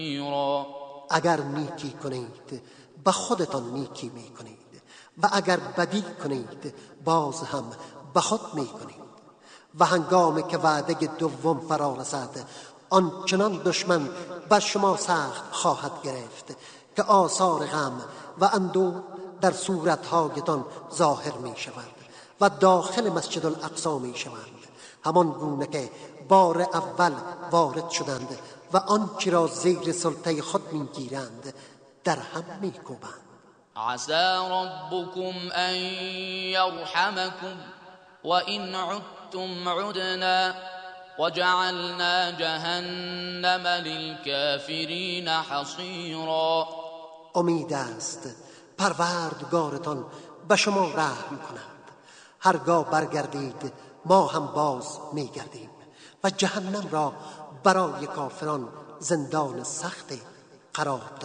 اگر نیکی کنید به خودتان نیکی می کنید و اگر بدی کنید باز هم به خود می کنید. و هنگامی که وعده دوم فرا رسد آنچنان دشمن بر شما سخت خواهد گرفت که آثار غم و اندوه در صورتهایتان ظاهر می شود و داخل مسجد الاقصی می شوند، همان گونه که بار اول وارد شدند و آنچه را زیر سلطه خود می گیرند در هم می کوبند. عسى ربكم ان يرحمكم وان عدتم عدنا وجعلنا جهنم للكافرین حصیرا. امید است پروردگارتان به شما رحم کند. هرگاه برگردید ما هم باز میگردیم و جهنم را برای کافران زندان سختی قرار دادیم.